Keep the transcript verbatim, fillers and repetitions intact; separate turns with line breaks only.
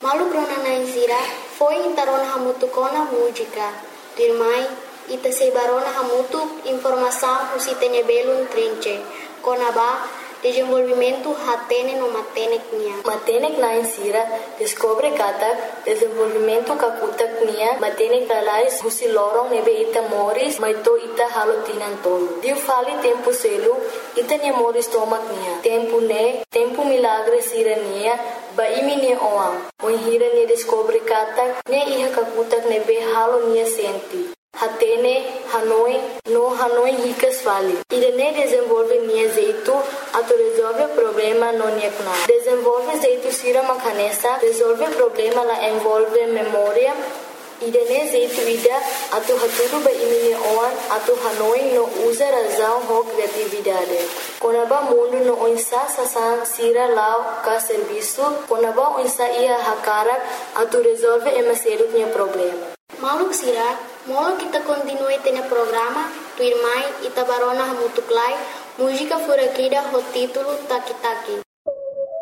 Malu grona na insira foi intarona hamutu kona música. Dirmai ita sebarona hamutu informação usitene belum trinche. Kona ba desenvolvimento hatene no matenek nia.
Matenek na insira descobre katak desenvolvimento kakutak nia matenek alais husi lorong nebe ita moris maito ita halo tinan tolo. Diu fali tempo selu ita nia moris tomak nia. Tempo ne tempo milagre sira nia ba imi ne oam. Oi hira nia descobre katak ne iha kakutak nebe halo nia senti. Hatene, Hanoi, no Hanoi ricas vale. Irene desenvolve nia jeito, ato resolve problema no niekna. Desenvolve jeito sira makanesa, resolve problema la envolve memória. Irene jeito ida, ato haturu ba imine oan, ato Hanoi no usa razão ho criatividade. Konaba mundo no onsa sasan sira lao ka serviço, konaba onsa ia hakarak, ato resolve emaseru nia problema.
Maluk sira, molo kita continue tena programa, tu irmai ita barona hamutuklai, música furaquida ho título Taki Taki.